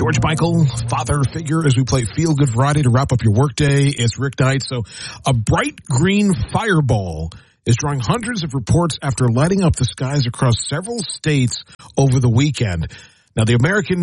George Michael, father figure, as we play Feel Good Friday to wrap up your workday. It's Rick Knight. So a bright green fireball is drawing hundreds of reports after lighting up the skies across several states over the weekend. Now, the American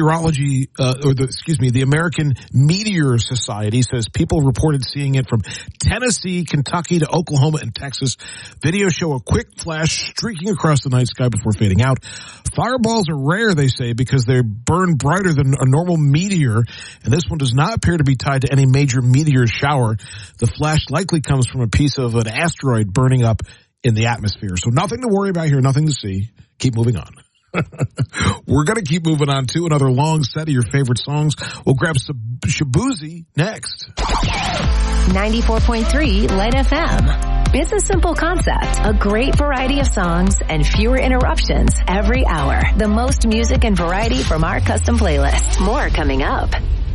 the American Meteor Society says people reported seeing it from Tennessee, Kentucky to Oklahoma and Texas. Videos show a quick flash streaking across the night sky before fading out. Fireballs are rare, they say, because they burn brighter than a normal meteor, and this one does not appear to be tied to any major meteor shower. The flash likely comes from a piece of an asteroid burning up in the atmosphere. So nothing to worry about here, nothing to see. Keep moving on. We're going to keep moving on to another long set of your favorite songs. We'll grab Shabuzi next. 94.3 Light FM. It's a simple concept. A great variety of songs and fewer interruptions every hour. The most music and variety from our custom playlist. More coming up.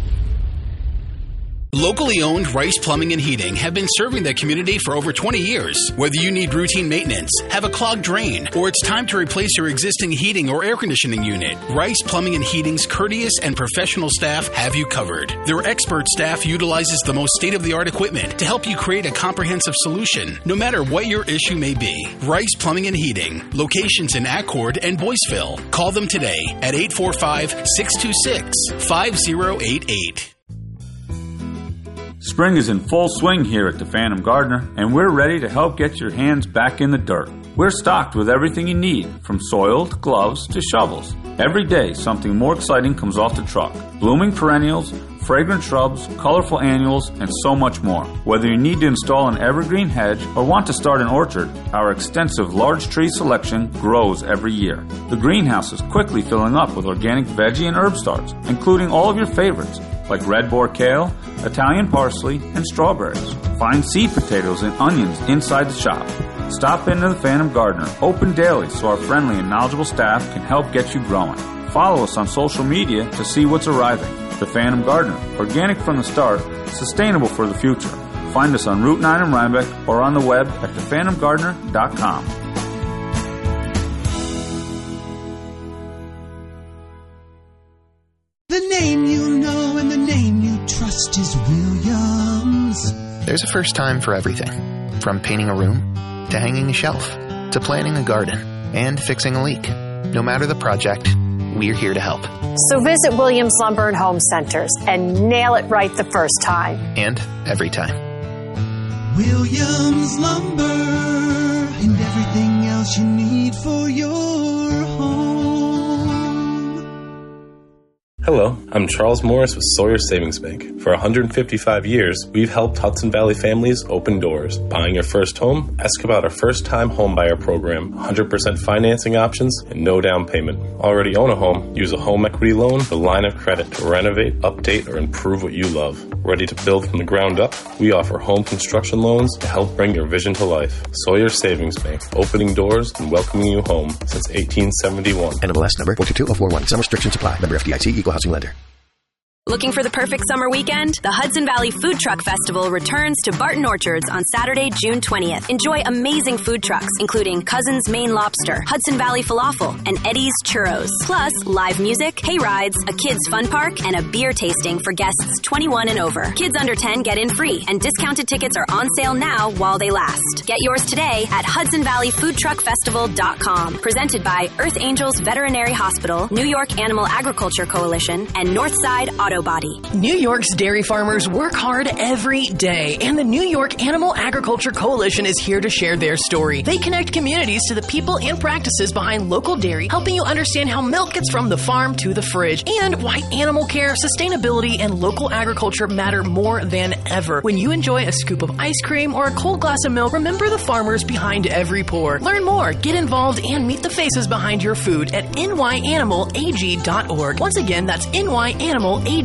Locally owned Rice Plumbing and Heating have been serving the community for over 20 years. Whether you need routine maintenance, have a clogged drain, or it's time to replace your existing heating or air conditioning unit, Rice Plumbing and Heating's courteous and professional staff have you covered. Their expert staff utilizes the most state-of-the-art equipment to help you create a comprehensive solution, no matter what your issue may be. Rice Plumbing and Heating, locations in Accord and Boyceville. Call them today at 845-626-5088. Spring is in full swing here at the Phantom Gardener, and we're ready to help get your hands back in the dirt. We're stocked with everything you need, from soil to gloves to shovels. Every day, something more exciting comes off the truck. Blooming perennials, fragrant shrubs, colorful annuals, and so much more. Whether you need to install an evergreen hedge or want to start an orchard, our extensive large tree selection grows every year. The greenhouse is quickly filling up with organic veggie and herb starts, including all of your favorites, like red boar kale, Italian parsley, and strawberries. Find seed potatoes and onions inside the shop. Stop into the Phantom Gardener, open daily so our friendly and knowledgeable staff can help get you growing. Follow us on social media to see what's arriving. The Phantom Gardener, organic from the start, sustainable for the future. Find us on Route 9 in Rhinebeck or on the web at thephantomgardener.com. The name you know and the name you trust is Williams. There's a first time for everything. From painting a room, to hanging a shelf, to planting a garden, and fixing a leak. No matter the project, we're here to help. So visit Williams Lumber and Home Centers and nail it right the first time. And every time. Williams Lumber and everything else you need for your home. Hello, I'm Charles Morris with Sawyer Savings Bank. For 155 years, we've helped Hudson Valley families open doors. Buying your first home? Ask about our first-time homebuyer program, 100% financing options, and no down payment. Already own a home? Use a home equity loan, the line of credit to renovate, update, or improve what you love. Ready to build from the ground up? We offer home construction loans to help bring your vision to life. Sawyer Savings Bank, opening doors and welcoming you home since 1871. NMLS number 122041. Some restrictions apply. Member FDIC, Equal Housing Lender. Looking for the perfect summer weekend? The Hudson Valley Food Truck Festival returns to Barton Orchards on Saturday, June 20th. Enjoy amazing food trucks, including Cousin's Maine Lobster, Hudson Valley Falafel, and Eddie's Churros. Plus, live music, hay rides, a kids' fun park, and a beer tasting for guests 21 and over. Kids under 10 get in free, and discounted tickets are on sale now while they last. Get yours today at HudsonValleyFoodTruckFestival.com. Presented by Earth Angels Veterinary Hospital, New York Animal Agriculture Coalition, and Northside Auto Body. New York's dairy farmers work hard every day, and the New York Animal Agriculture Coalition is here to share their story. They connect communities to the people and practices behind local dairy, helping you understand how milk gets from the farm to the fridge, and why animal care, sustainability, and local agriculture matter more than ever. When you enjoy a scoop of ice cream or a cold glass of milk, remember the farmers behind every pour. Learn more, get involved, and meet the faces behind your food at nyanimalag.org. Once again, that's nyanimalag.org.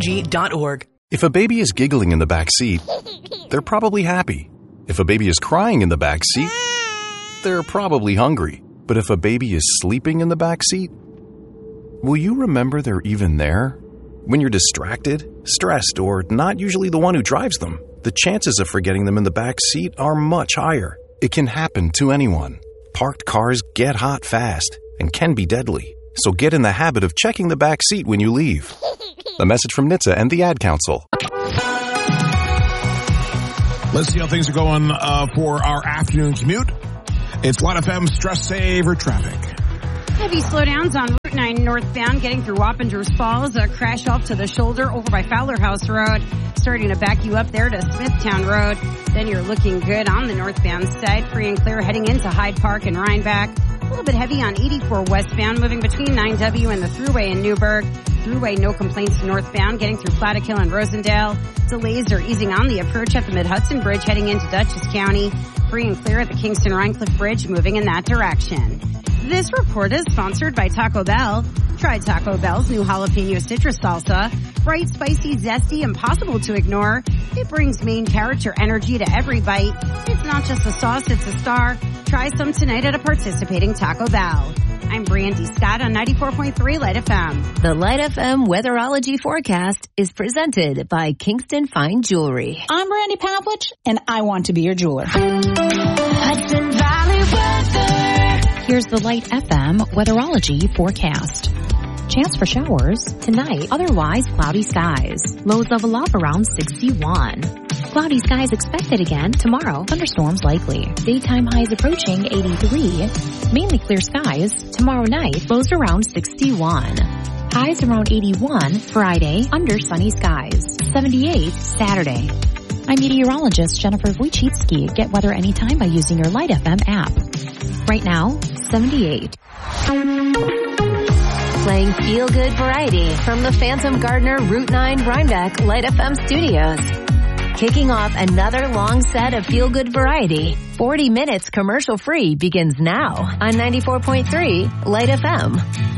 If a baby is giggling in the back seat, they're probably happy. If a baby is crying in the back seat, they're probably hungry. But if a baby is sleeping in the back seat, will you remember they're even there? When you're distracted, stressed, or not usually the one who drives them, the chances of forgetting them in the back seat are much higher. It can happen to anyone. Parked cars get hot fast and can be deadly. So get in the habit of checking the back seat when you leave. A message from NHTSA and the Ad Council. Let's see how things are going for our afternoon commute. It's Light FM Stress Saver Traffic. Heavy slowdowns on Route 9 northbound, getting through Wappingers Falls. A crash off to the shoulder over by Fowler House Road, starting to back you up there to Smithtown Road. Then you're looking good on the northbound side, free and clear heading into Hyde Park and Rhinebeck. A little bit heavy on 84 westbound, moving between 9W and the Thruway in Newburgh. Thruway, no complaints northbound, getting through Flattekill and Rosendale. Delays are easing on the approach at the Mid-Hudson Bridge, heading into Dutchess County. Free and clear at the Kingston-Rhinecliff Bridge, moving in that direction. This report is sponsored by Taco Bell. Try Taco Bell's new jalapeno citrus salsa. Bright, spicy, zesty, impossible to ignore. It brings main character energy to every bite. It's not just a sauce, it's a star. Try some tonight at a participating Taco Bell. I'm Brandy Scott on 94.3 Light FM. The Light FM Weatherology Forecast is presented by Kingston Fine Jewelry. I'm Brandy Pavlich, and I want to be your jeweler. Hudson Valley Weather. Here's the Light FM Weatherology Forecast. Chance for showers tonight, otherwise cloudy skies. Lows level off around 61. Cloudy skies expected again tomorrow. Thunderstorms likely. Daytime highs approaching 83. Mainly clear skies. Tomorrow night, lows around 61. Highs around 81 Friday, under sunny skies. 78 Saturday. I'm meteorologist Jennifer Wojcicki. Get weather anytime by using your Light FM app. Right now, 78. Playing feel-good variety from the Phantom Gardener Route 9 Rhinebeck Light FM studios. Kicking off another long set of feel-good variety. 40 minutes commercial-free begins now on 94.3 Light FM.